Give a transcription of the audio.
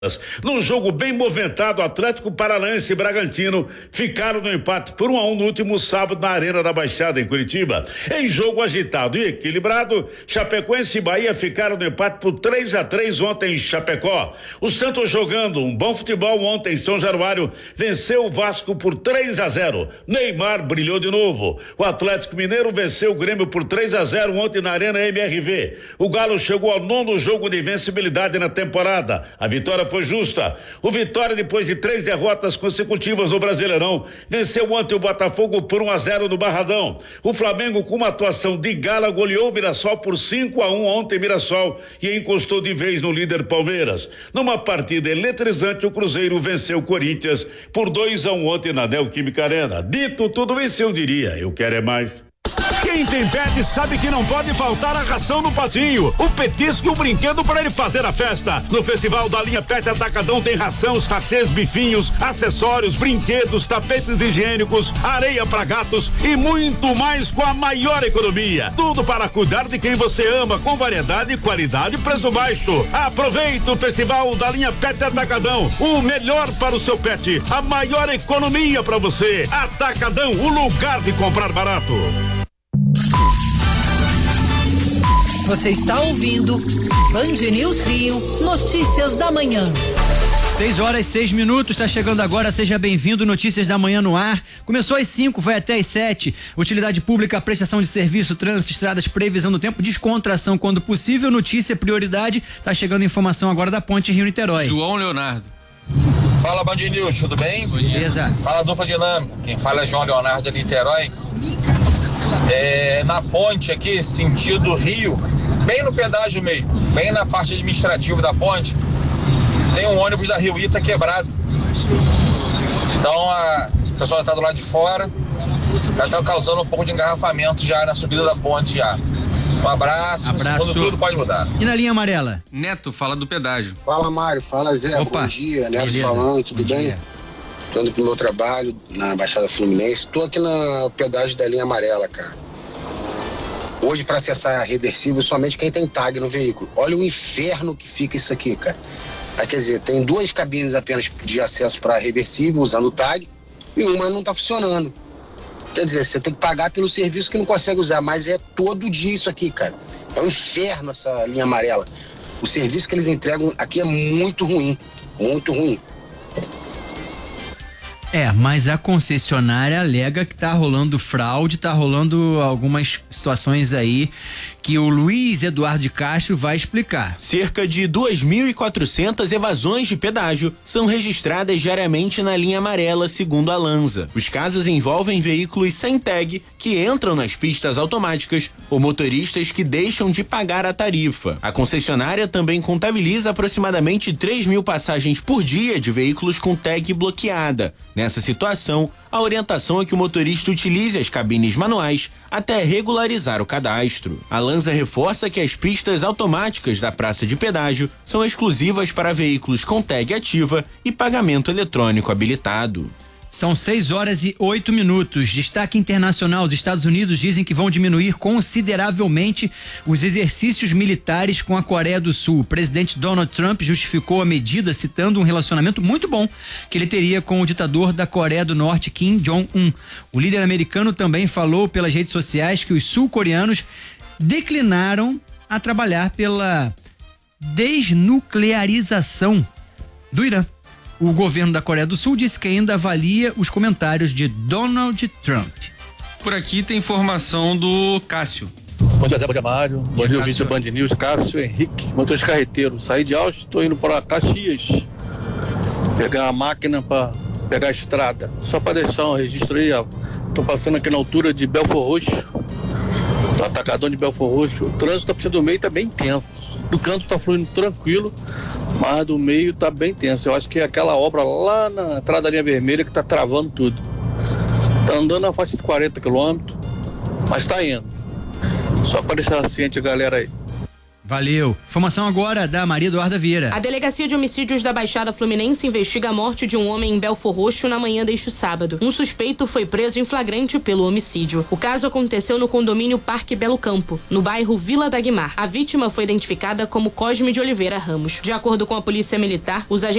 Num jogo bem movimentado, Atlético Paranaense e Bragantino ficaram no empate por 1-1 no último sábado na Arena da Baixada, em Curitiba. Em jogo agitado e equilibrado, Chapecoense e Bahia ficaram no empate por 3-3 ontem em Chapecó. O Santos, jogando um bom futebol ontem em São Januário, venceu o Vasco por 3-0. Neymar brilhou de novo. O Atlético Mineiro venceu o Grêmio por 3-0 ontem na Arena MRV. O Galo chegou ao 9º jogo de invencibilidade na temporada. A vitória foi justa. O Vitória, depois de 3 derrotas consecutivas no Brasileirão, venceu ontem o Botafogo por 1-0 no Barradão. O Flamengo, com uma atuação de gala, goleou o Mirassol por 5-1 ontem em Mirassol e encostou de vez no líder Palmeiras. Numa partida eletrizante, o Cruzeiro venceu o Corinthians por 2-1 ontem na Neoquímica Arena. Dito tudo isso, eu diria, eu quero é mais. Quem tem pet sabe que não pode faltar a ração no patinho, o petisco e o brinquedo para ele fazer a festa. No Festival da Linha Pet Atacadão tem ração, sachês, bifinhos, acessórios, brinquedos, tapetes higiênicos, areia para gatos e muito mais com a maior economia. Tudo para cuidar de quem você ama, com variedade, qualidade e preço baixo. Aproveita o Festival da Linha Pet Atacadão, o melhor para o seu pet, a maior economia para você. Atacadão, o lugar de comprar barato. Você está ouvindo Band News Rio, notícias da manhã. 6:06, está chegando agora, seja bem-vindo, Notícias da Manhã no ar. Começou às 5, vai até às 7. Utilidade pública, prestação de serviço, trânsito, estradas, previsão do tempo, descontração quando possível, notícia, prioridade. Tá chegando informação agora da Ponte Rio-Niterói. João Leonardo. Fala, Band News, tudo bem? Beleza. Fala, dupla dinâmica. Quem fala é João Leonardo de Niterói. Na ponte aqui, sentido Rio, bem no pedágio mesmo, bem na parte administrativa da ponte, tem um ônibus da Rio Ita quebrado. Então a pessoa está do lado de fora, já está causando um pouco de engarrafamento já na subida da ponte já. Um abraço. Quando tudo pode mudar. E na linha amarela? Neto, fala do pedágio. Fala, Mário, fala Zé, Opa. Bom dia, Neto Beleza. falando, tudo Bom bem? dia. Tô indo pro meu trabalho na Baixada Fluminense, tô aqui no pedágio da linha amarela, cara. Hoje, para acessar a reversível, somente quem tem tag no veículo. Olha o inferno que fica isso aqui, cara. Quer dizer, tem 2 cabines apenas de acesso para reversível, usando o tag, e uma não tá funcionando. Quer dizer, você tem que pagar pelo serviço que não consegue usar, mas é todo dia isso aqui, cara. É um inferno essa linha amarela. O serviço que eles entregam aqui é muito ruim, muito ruim. Mas a concessionária alega que tá rolando fraude, tá rolando algumas situações aí que o Luiz Eduardo de Castro vai explicar. Cerca de 2.400 evasões de pedágio são registradas diariamente na linha amarela, segundo a Lanza. Os casos envolvem veículos sem tag que entram nas pistas automáticas ou motoristas que deixam de pagar a tarifa. A concessionária também contabiliza aproximadamente 3.000 passagens por dia de veículos com tag bloqueada. Nessa situação, a orientação é que o motorista utilize as cabines manuais até regularizar o cadastro. A Lanza reforça que as pistas automáticas da praça de pedágio são exclusivas para veículos com tag ativa e pagamento eletrônico habilitado. São 6:08. Destaque internacional: os Estados Unidos dizem que vão diminuir consideravelmente os exercícios militares com a Coreia do Sul. O presidente Donald Trump justificou a medida citando um relacionamento muito bom que ele teria com o ditador da Coreia do Norte, Kim Jong-un. O líder americano também falou pelas redes sociais que os sul-coreanos declinaram a trabalhar pela desnuclearização do Irã. O governo da Coreia do Sul disse que ainda avalia os comentários de Donald Trump. Por aqui tem informação do Cássio. Bom dia, Zé, bom dia, Mário. Bom dia, ouvinte do Band News. Cássio Henrique, motorista carreteiro. Saí de Austin, estou indo para Caxias. Pegar a máquina para pegar a estrada. Só para deixar um registro aí, ó. Estou passando aqui na altura de Belford Roxo. Do Atacadão de Belford Roxo. O trânsito do meio está bem tenso. Do canto está fluindo tranquilo, mas do meio está bem tenso. Eu acho que é aquela obra lá na entrada da linha vermelha que está travando tudo. Está andando na faixa de 40 km, mas está indo. Só para deixar ciente a galera aí. Valeu. Informação agora da Maria Eduarda Vieira. A Delegacia de Homicídios da Baixada Fluminense investiga a morte de um homem em Belfor Roxo na manhã deste sábado. Um suspeito foi preso em flagrante pelo homicídio. O caso aconteceu no condomínio Parque Belo Campo, no bairro Vila da Guimar. A vítima foi identificada como Cosme de Oliveira Ramos. De acordo com a Polícia Militar, os agentes